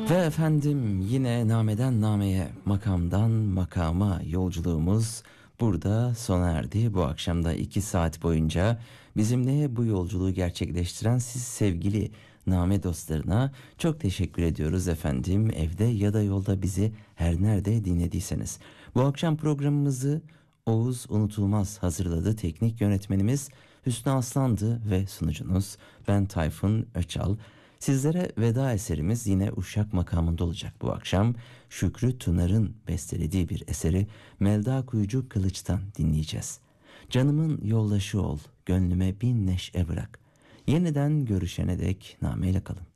Ve efendim yine nameden nameye, makamdan makama yolculuğumuz burada sona erdi. Bu akşam da 2 saat boyunca bizimle bu yolculuğu gerçekleştiren siz sevgili name dostlarına çok teşekkür ediyoruz efendim. Evde ya da yolda bizi her nerede dinlediyseniz. Bu akşam programımızı Oğuz Unutulmaz hazırladı. Teknik yönetmenimiz Hüsnü Aslan'dı ve sunucunuz ben Tayfun Öçal. Sizlere veda eserimiz yine Uşak makamında olacak bu akşam. Şükrü Tunar'ın bestelediği bir eseri Melda Kuyucu Kılıç'tan dinleyeceğiz. Canımın yoldaşı ol, gönlüme bin neşe bırak. Yeniden görüşene dek nameyle kalın.